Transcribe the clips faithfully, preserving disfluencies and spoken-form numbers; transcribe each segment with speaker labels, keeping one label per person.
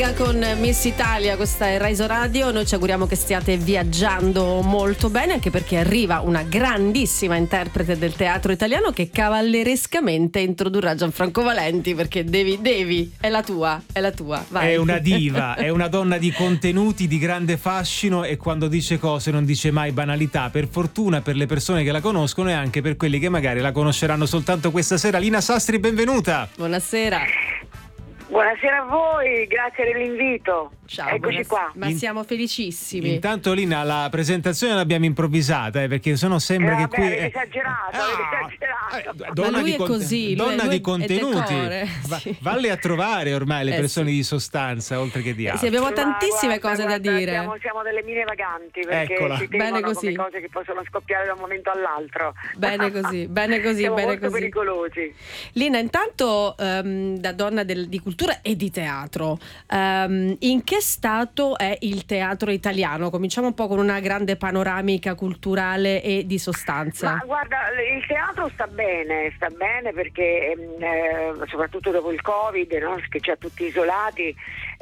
Speaker 1: Lega con Miss Italia, questa è Rai Radio. Noi ci auguriamo che stiate viaggiando molto bene, anche perché arriva una grandissima interprete del teatro italiano che cavallerescamente introdurrà Gianfranco Valenti, perché devi, devi, è la tua, è la tua. Vai.
Speaker 2: È una diva, è una donna di contenuti, di grande fascino, e quando dice cose non dice mai banalità, per fortuna per le persone che la conoscono e anche per quelli che magari la conosceranno soltanto questa sera. Lina Sastri, benvenuta.
Speaker 1: Buonasera.
Speaker 3: Buonasera a voi, grazie dell'invito.
Speaker 1: Ciao,
Speaker 3: eccoci qua.
Speaker 1: Ma siamo felicissimi.
Speaker 2: Intanto, Lina, la presentazione l'abbiamo improvvisata, eh, perché sennò sembra
Speaker 3: Eh,
Speaker 2: che
Speaker 3: vabbè,
Speaker 2: qui
Speaker 3: avete
Speaker 2: è...
Speaker 3: esagerato,
Speaker 2: Ah,
Speaker 3: avete esagerato.
Speaker 2: eh, donna
Speaker 1: Ma lui
Speaker 2: di
Speaker 1: è
Speaker 2: con-
Speaker 1: così, lui-
Speaker 2: donna
Speaker 1: lui
Speaker 2: di
Speaker 1: è
Speaker 2: contenuti.
Speaker 1: decore,
Speaker 2: Va-
Speaker 1: sì.
Speaker 2: Valle a trovare ormai le
Speaker 1: Eh,
Speaker 2: persone
Speaker 1: sì.
Speaker 2: di sostanza, oltre che di
Speaker 1: Eh,
Speaker 2: altro.
Speaker 1: sì, abbiamo
Speaker 3: Ma
Speaker 1: tantissime
Speaker 3: guarda,
Speaker 1: cose
Speaker 3: guarda,
Speaker 1: da dire.
Speaker 3: Siamo, siamo delle mine vaganti, perché
Speaker 2: Eccola.
Speaker 3: ci
Speaker 1: Bene
Speaker 3: temono
Speaker 1: così.
Speaker 3: come cose che possono scoppiare da un momento all'altro.
Speaker 1: Bene così, bene così,
Speaker 3: siamo
Speaker 1: bene
Speaker 3: molto
Speaker 1: così.
Speaker 3: pericolosi.
Speaker 1: Lina, intanto ehm, da donna del- di cultura e di teatro, ehm, in che stato è il teatro italiano? Cominciamo un po' con una grande panoramica culturale e di sostanza.
Speaker 3: Ma guarda, il teatro sta bene, sta bene perché ehm, eh, soprattutto dopo il Covid, no? Che ci ha tutti isolati,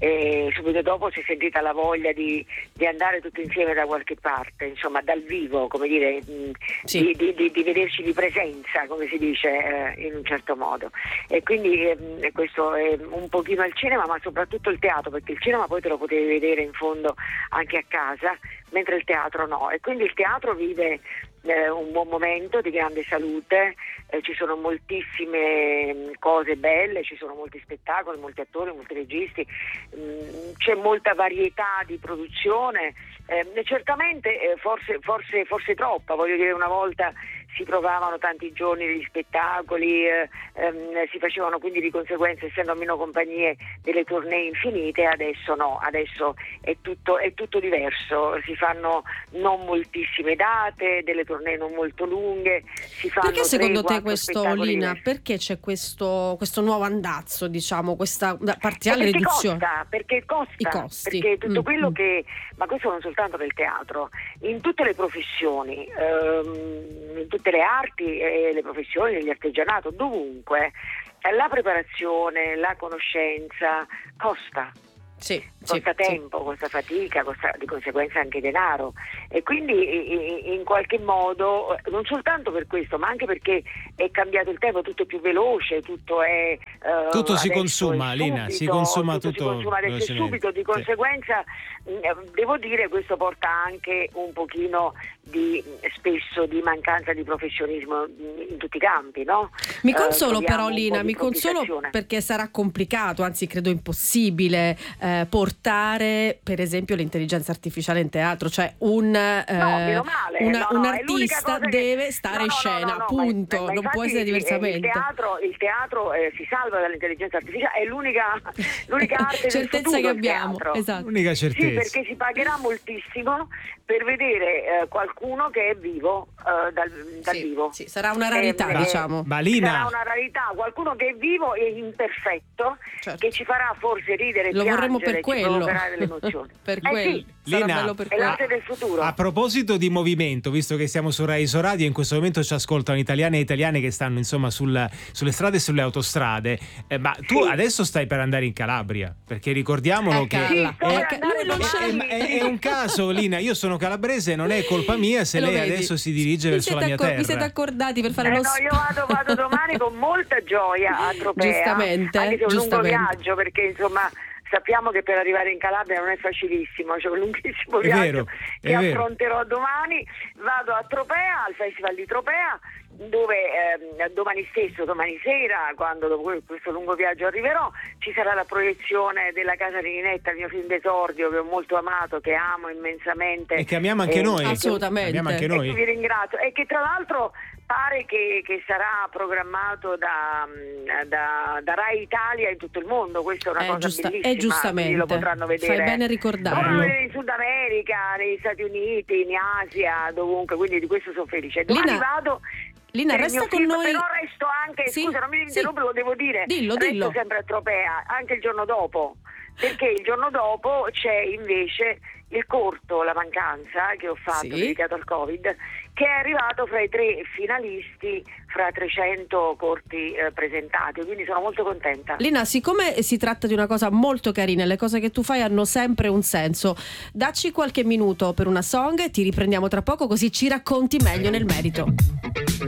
Speaker 3: e subito dopo si è sentita la voglia di, di andare tutti insieme da qualche parte, insomma dal vivo, come dire, mh,
Speaker 1: Sì.
Speaker 3: di, di, di, di vederci di presenza, come si dice eh, in un certo modo. E quindi ehm, questo è un pochino il cinema, ma soprattutto il teatro, perché il cinema poi te lo potevi vedere in fondo anche a casa, mentre il teatro no. E quindi il teatro vive eh, un buon momento di grande salute, eh, ci sono moltissime mh, cose belle, ci sono molti spettacoli, molti attori, molti registi, mh, c'è molta varietà di produzione, eh, certamente eh, forse, forse, forse troppa, voglio dire, una volta si provavano tanti giorni di spettacoli, eh, ehm, si facevano quindi di conseguenza, essendo meno compagnie, delle tournée infinite. Adesso no, adesso è tutto, è tutto diverso, si fanno non moltissime date, delle tournée non molto lunghe, si fanno
Speaker 1: Perché secondo
Speaker 3: tre,
Speaker 1: te questo,
Speaker 3: spettacoli
Speaker 1: Lina,
Speaker 3: diversi.
Speaker 1: perché c'è questo, questo nuovo andazzo, diciamo, questa parziale
Speaker 3: perché
Speaker 1: riduzione?
Speaker 3: costa, perché costa,
Speaker 1: I costi.
Speaker 3: perché tutto
Speaker 1: Mm,
Speaker 3: quello
Speaker 1: mm.
Speaker 3: che, ma questo non soltanto nel teatro, in tutte le professioni, ehm, in tutte le arti e le professioni, negli artigianato, dovunque, eh, la preparazione, la conoscenza costa.
Speaker 1: Sì,
Speaker 3: Costa
Speaker 1: sì,
Speaker 3: tempo, costa fatica, costa di conseguenza anche denaro, e quindi i- i- in qualche modo, non soltanto per questo, ma anche perché è cambiato il tempo, tutto è più veloce, tutto è eh,
Speaker 2: Tutto si
Speaker 3: adesso
Speaker 2: consuma,
Speaker 3: è
Speaker 2: Lina,
Speaker 3: subito,
Speaker 2: si consuma
Speaker 3: tutto,
Speaker 2: tutto
Speaker 3: si consuma adesso è
Speaker 2: velocemente.
Speaker 3: subito, di
Speaker 2: Sì.
Speaker 3: conseguenza mh, devo dire questo porta anche un pochino di spesso di mancanza di professionismo in tutti i campi, no?
Speaker 1: Mi
Speaker 3: Eh,
Speaker 1: consolo
Speaker 3: troviamo
Speaker 1: però,
Speaker 3: un po'
Speaker 1: Lina,
Speaker 3: di
Speaker 1: mi consolo
Speaker 3: improvvisazione.
Speaker 1: perché sarà complicato, anzi credo impossibile, eh, portare per esempio l'intelligenza artificiale in teatro, cioè un, eh,
Speaker 3: No, meno male.
Speaker 1: una-
Speaker 3: no,
Speaker 1: un
Speaker 3: no, è l'unica
Speaker 1: artista
Speaker 3: cosa che-
Speaker 1: deve stare
Speaker 3: no,
Speaker 1: in
Speaker 3: no, no,
Speaker 1: scena,
Speaker 3: no, no,
Speaker 1: punto,
Speaker 3: ma- ma- ma
Speaker 1: non può
Speaker 3: infatti
Speaker 1: essere
Speaker 3: il-
Speaker 1: diversamente.
Speaker 3: Il teatro, il teatro eh, si salva dall'intelligenza artificiale, è l'unica, l'unica arte del
Speaker 1: certezza
Speaker 3: futuro,
Speaker 1: che
Speaker 3: il
Speaker 1: abbiamo,
Speaker 3: teatro.
Speaker 1: esatto.
Speaker 2: L'unica
Speaker 3: Sì,
Speaker 2: certezza.
Speaker 3: perché si pagherà moltissimo per vedere eh, qualcuno che è vivo eh, dal, dal
Speaker 1: Sì,
Speaker 3: vivo.
Speaker 1: sì, sarà una rarità,
Speaker 3: Eh,
Speaker 1: diciamo.
Speaker 2: Ma Lina,
Speaker 3: Sarà una rarità, qualcuno che è vivo e imperfetto,
Speaker 1: Certo.
Speaker 3: che ci farà forse ridere,
Speaker 1: Lo vorremmo per
Speaker 3: piangere, ci
Speaker 1: quello.
Speaker 3: provocherà delle emozioni.
Speaker 1: Per
Speaker 3: Eh
Speaker 1: quello.
Speaker 3: sì,
Speaker 1: Sarà
Speaker 2: Lina,
Speaker 1: bello per
Speaker 3: è
Speaker 1: quello.
Speaker 3: l'arte del futuro.
Speaker 2: a proposito di movimento, visto che siamo su Rai Radio e in questo momento ci ascoltano italiani e italiane che stanno insomma sul- sulle strade e sulle autostrade, eh, ma tu
Speaker 3: Sì.
Speaker 2: adesso stai per andare in Calabria, perché ricordiamolo
Speaker 1: Eh,
Speaker 2: che
Speaker 1: Carla,
Speaker 3: Sì,
Speaker 1: eh,
Speaker 3: sto per
Speaker 1: lui non
Speaker 3: andare
Speaker 1: ce
Speaker 2: è,
Speaker 3: domani.
Speaker 2: è- è un caso, Lina, io sono calabrese, non è colpa mia se
Speaker 1: Lo
Speaker 2: lei
Speaker 1: vedi?
Speaker 2: adesso si dirige
Speaker 1: Vi
Speaker 2: verso la
Speaker 1: siete
Speaker 2: mia
Speaker 1: accor-
Speaker 2: terra.
Speaker 1: Vi siete accordati per fare
Speaker 3: Eh
Speaker 1: lo
Speaker 3: no, io vado, vado domani con molta gioia a Tropea,
Speaker 1: Giustamente,
Speaker 3: anche se è un lungo
Speaker 1: giustamente.
Speaker 3: viaggio, perché insomma sappiamo che per arrivare in Calabria non è facilissimo, c'è un lunghissimo
Speaker 2: È
Speaker 3: viaggio
Speaker 2: vero,
Speaker 3: che
Speaker 2: è vero.
Speaker 3: affronterò domani. Vado a Tropea, al Festival di Tropea, dove ehm, domani stesso, domani sera, quando dopo questo lungo viaggio arriverò, ci sarà la proiezione della Casa di Ninetta, il mio film d'esordio che ho molto amato, che amo immensamente.
Speaker 2: E che amiamo anche
Speaker 3: Eh,
Speaker 2: noi.
Speaker 1: Assolutamente.
Speaker 2: Amiamo anche
Speaker 3: E
Speaker 2: noi.
Speaker 3: vi ringrazio, e che tra l'altro pare che, che sarà programmato da, da, da Rai Italia in tutto il mondo. Questa è una
Speaker 1: Eh,
Speaker 3: cosa
Speaker 1: giusta-
Speaker 3: bellissima,
Speaker 1: eh, giustamente.
Speaker 3: quindi lo potranno vedere.
Speaker 1: Fai bene a
Speaker 3: Lo
Speaker 1: ricordarlo.
Speaker 3: potranno vedere in Sud America, negli Stati Uniti, in Asia, dovunque, quindi di questo sono felice. Domani
Speaker 1: Lina,
Speaker 3: vado.
Speaker 1: Lina,
Speaker 3: per il
Speaker 1: resta
Speaker 3: mio
Speaker 1: con
Speaker 3: film,
Speaker 1: noi.
Speaker 3: Però resto anche,
Speaker 1: Sì,
Speaker 3: scusa, non mi
Speaker 1: sì.
Speaker 3: interrompo, lo devo dire.
Speaker 1: Dillo,
Speaker 3: resto
Speaker 1: dillo.
Speaker 3: sempre a Tropea, anche il giorno dopo. Perché il giorno dopo c'è invece il corto La Mancanza che ho fatto,
Speaker 1: Sì.
Speaker 3: dedicato al Covid, che è arrivato fra i tre finalisti fra trecento corti eh, presentati, quindi sono molto contenta.
Speaker 1: Lina, siccome si tratta di una cosa molto carina, le cose che tu fai hanno sempre un senso, dacci qualche minuto per una song e ti riprendiamo tra poco, così ci racconti meglio nel merito.